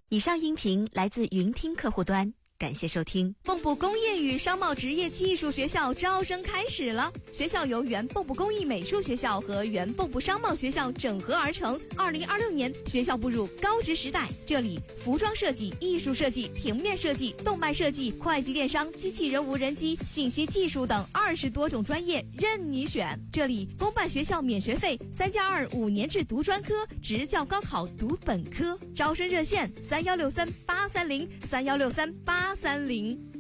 以上音频来自云听客户端，感谢收听。 蚌埠工业与商贸职业技术学校招生开始了，学校由原蚌埠工艺美术学校和原蚌埠商贸学校整合而成。2026年，学校步入高职时代，这里服装设计、艺术设计、平面设计、动漫设计、会计电商、机器人无人机、信息技术等20多种专业任你选。这里公办学校免学费，3+2 5年制读专科，职教高考读本科。招生热线：3163-830，3163-830。